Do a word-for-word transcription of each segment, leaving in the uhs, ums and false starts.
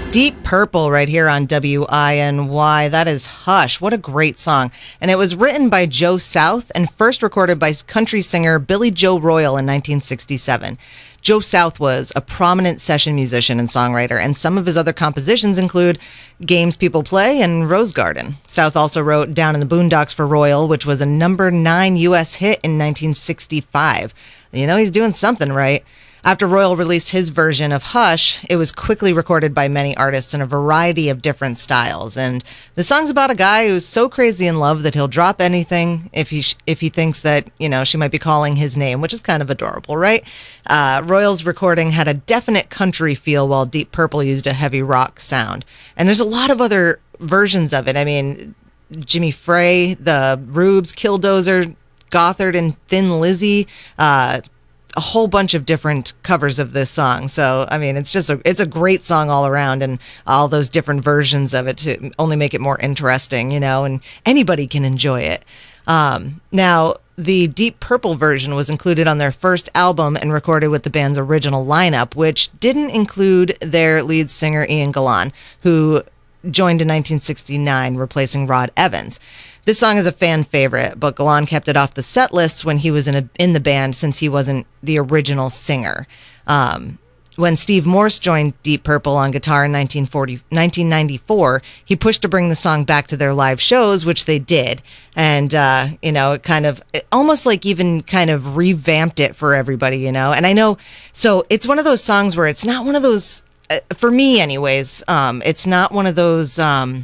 Deep Purple right here on W I N Y. That is Hush. What a great song. And it was written by Joe South and first recorded by country singer Billy Joe Royal in nineteen sixty-seven. Joe South was a prominent session musician and songwriter, and some of his other compositions include Games People Play and Rose Garden. South also wrote Down in the Boondocks for Royal, which was a number nine U S hit in nineteen sixty-five. You know, he's doing something right. After Royal released his version of Hush, it was quickly recorded by many artists in a variety of different styles. And the song's about a guy who's so crazy in love that he'll drop anything if he sh- if he thinks that, you know, she might be calling his name, which is kind of adorable, right? Uh, Royal's recording had a definite country feel, while Deep Purple used a heavy rock sound. And there's a lot of other versions of it. I mean, Jimmy Frey, the Rubes, Killdozer, Gothard and Thin Lizzy, uh, a whole bunch of different covers of this song. So, I mean, it's just a, it's a great song all around, and all those different versions of it to only make it more interesting, you know, and anybody can enjoy it. Um, now, the Deep Purple version was included on their first album and recorded with the band's original lineup, which didn't include their lead singer, Ian Gillan, who joined in nineteen sixty-nine, replacing Rod Evans. This song is a fan favorite, but Gillan kept it off the set lists when he was in a, in the band, since he wasn't the original singer. Um, when Steve Morse joined Deep Purple on guitar in nineteen forty, nineteen ninety-four, he pushed to bring the song back to their live shows, which they did. And, uh, you know, it kind of, it almost like even kind of revamped it for everybody, you know. And I know, so it's one of those songs where it's not one of those, uh, for me anyways, um, it's not one of those... Um,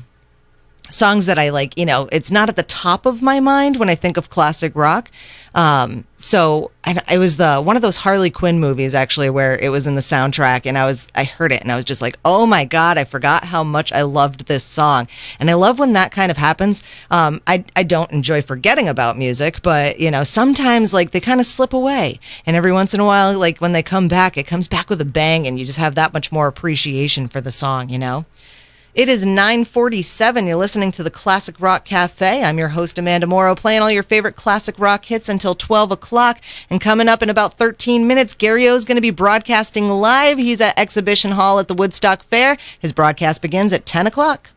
songs that I like, you know, it's not at the top of my mind when I think of classic rock. Um, so and it was the, one of those Harley Quinn movies actually, where it was in the soundtrack, and I was, I heard it and I was just like, oh my God, I forgot how much I loved this song. And I love when that kind of happens. Um, I, I don't enjoy forgetting about music, but you know, sometimes like they kind of slip away, and every once in a while, like when they come back, it comes back with a bang, and you just have that much more appreciation for the song, you know? It is nine forty-seven. You're listening to the Classic Rock Cafe. I'm your host, Amanda Morrow, playing all your favorite classic rock hits until twelve o'clock. And coming up in about thirteen minutes, Gary O's going to be broadcasting live. He's at Exhibition Hall at the Woodstock Fair. His broadcast begins at ten o'clock.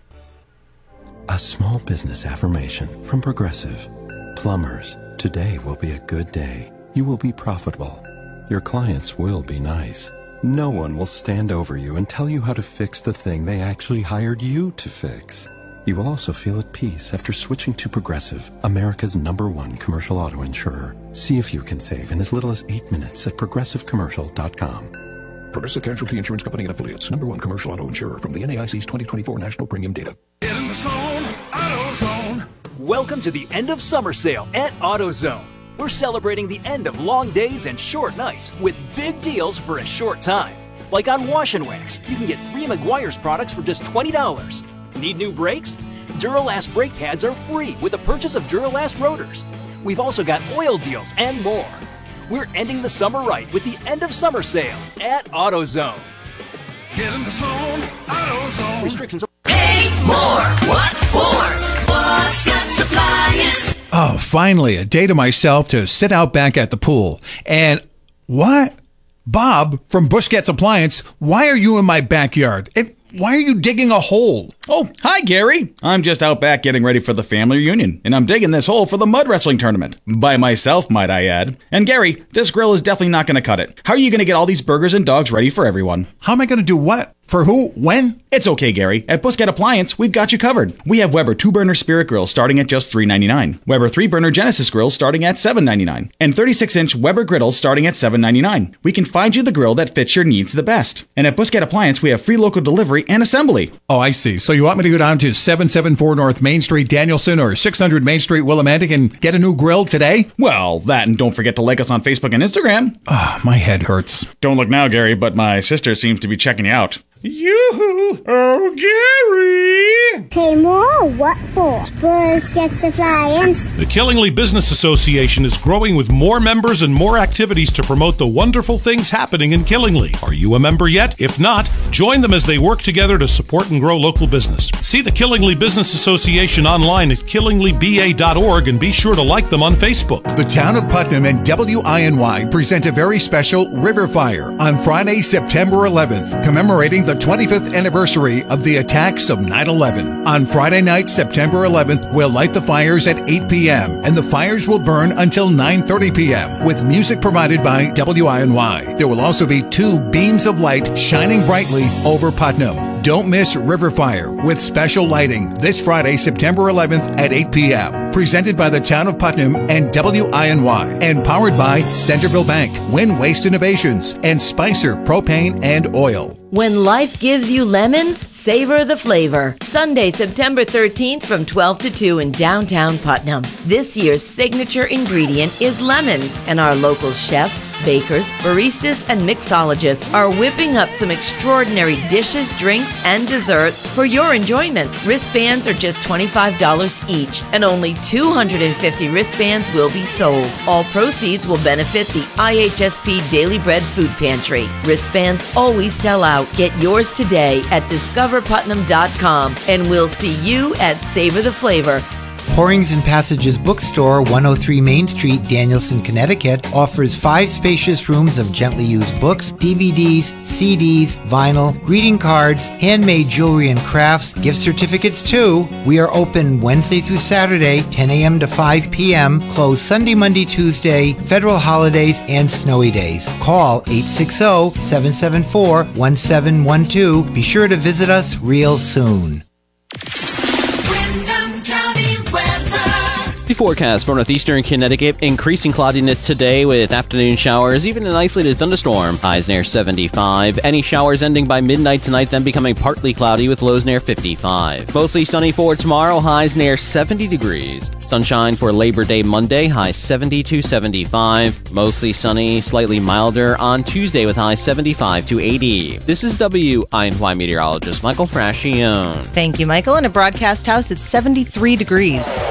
A small business affirmation from Progressive. Plumbers, today will be a good day. You will be profitable. Your clients will be nice. No one will stand over you and tell you how to fix the thing they actually hired you to fix. You will also feel at peace after switching to Progressive, America's number one commercial auto insurer. See if you can save in as little as eight minutes at progressive commercial dot com. Progressive Casualty Insurance Company and Affiliates, number one commercial auto insurer from the N A I C's twenty twenty-four National Premium Data. Get in the zone, AutoZone. Welcome to the end of summer sale at AutoZone. We're celebrating the end of long days and short nights with big deals for a short time. Like on Wash and Wax, you can get three Meguiar's products for just twenty dollars. Need new brakes? Duralast brake pads are free with the purchase of Duralast rotors. We've also got oil deals and more. We're ending the summer right with the end of summer sale at AutoZone. Get in the zone, AutoZone. Restrictions are... Pay more. What for? Buscat's Appliance. Oh, finally, a day to myself to sit out back at the pool. And what? Bob from Busquets Appliance, why are you in my backyard? And why are you digging a hole? Oh, hi, Gary. I'm just out back getting ready for the family reunion, and I'm digging this hole for the mud wrestling tournament. By myself, might I add. And Gary, this grill is definitely not going to cut it. How are you going to get all these burgers and dogs ready for everyone? How am I going to do what? For who? When? It's okay, Gary. At Busquets Appliance, we've got you covered. We have Weber two-burner Spirit Grill starting at just three ninety-nine, Weber three-burner Genesis Grill starting at seven ninety-nine, and thirty-six inch Weber griddles starting at seven ninety-nine. We can find you the grill that fits your needs the best. And at Busquets Appliance, we have free local delivery and assembly. Oh, I see. So you want me to go down to seven seventy-four North Main Street, Danielson, or six hundred Main Street, Willimantic, and get a new grill today? Well, that, and don't forget to like us on Facebook and Instagram. Ah, oh, my head hurts. Don't look now, Gary, but my sister seems to be checking you out. Yoo-hoo! Oh, Gary! Pay more? What for? Busquets Appliance. The Killingly Business Association is growing with more members and more activities to promote the wonderful things happening in Killingly. Are you a member yet? If not, Join them as they work together to support and grow local business. See the Killingly Business Association online at killingly b a dot org and be sure to like them on Facebook. The town of Putnam and W I N Y present a very special River Fire on Friday, September eleventh, commemorating the twenty-fifth anniversary of the attacks of nine eleven. On Friday night, September eleventh, we'll light the fires at eight p.m. and the fires will burn until nine thirty p.m. with music provided by W I N Y. There will also be two beams of light shining brightly over Putnam. Don't miss River Fire with special lighting this Friday, September eleventh at eight p.m. Presented by the Town of Putnam and W I N Y and powered by Centerville Bank, Win Waste Innovations, and Spicer Propane and Oil. When life gives you lemons, savor the flavor. Sunday, September thirteenth from twelve to two in downtown Putnam. This year's signature ingredient is lemons, and our local chefs, bakers, baristas, and mixologists are whipping up some extraordinary dishes, drinks, and desserts for your enjoyment. Wristbands are just twenty-five dollars each, and only two hundred fifty wristbands will be sold. All proceeds will benefit the I H S P Daily Bread Food Pantry. Wristbands always sell out. Get yours today at discover putnam dot com, and we'll see you at Savor the Flavor. Pourings and Passages Bookstore, one oh three Main Street, Danielson, Connecticut, offers five spacious rooms of gently used books, D V Ds, C Ds, vinyl, greeting cards, handmade jewelry and crafts, gift certificates too. We are open Wednesday through Saturday, ten a.m. to five p.m., closed Sunday, Monday, Tuesday, federal holidays, and snowy days. Call eight six zero, seven seven four, one seven one two. Be sure to visit us real soon. The forecast for northeastern Connecticut, increasing cloudiness today with afternoon showers, even an isolated thunderstorm. Highs near seventy-five. Any showers ending by midnight tonight, then becoming partly cloudy with lows near fifty-five. Mostly sunny for tomorrow, highs near seventy degrees. Sunshine for Labor Day Monday, highs seventy to seventy-five. Mostly sunny, slightly milder on Tuesday with highs seventy-five to eighty. This is W I N Y meteorologist Michael Frascione. Thank you, Michael. In a broadcast house, it's seventy-three degrees.